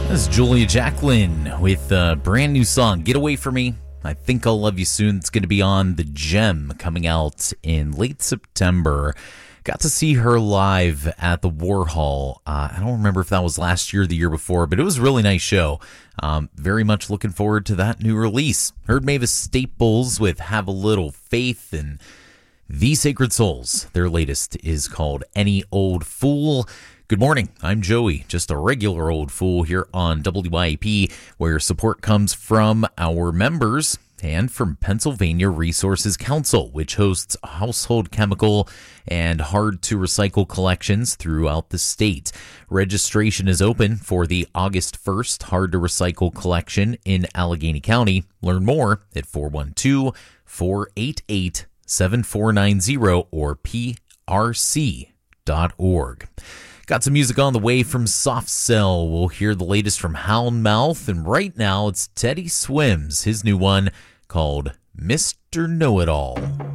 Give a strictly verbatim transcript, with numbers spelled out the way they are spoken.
This is Julia Jacqueline with a brand new song, Get Away From Me. I Think I'll Love You Soon. It's going to be on The Gem coming out in late September. Got to see her live at the Warhol. Uh, I don't remember if that was last year or the year before, but it was a really nice show. Um, very much looking forward to that new release. Heard Mavis Staples with Have a Little Faith, and The Sacred Souls. Their latest is called Any Old Fool. Good morning, I'm Joey, just a regular old fool here on W Y A P, where support comes from our members and from Pennsylvania Resources Council, which hosts household chemical and hard-to-recycle collections throughout the state. Registration is open for the August first hard-to-recycle collection in Allegheny County. Learn more at four one two, four eight eight, seven four nine zero or p r c dot org. Got some music on the way from Soft Cell. We'll hear the latest from Hound Mouth, and right now it's Teddy Swims, his new one called Mister Know-It-All.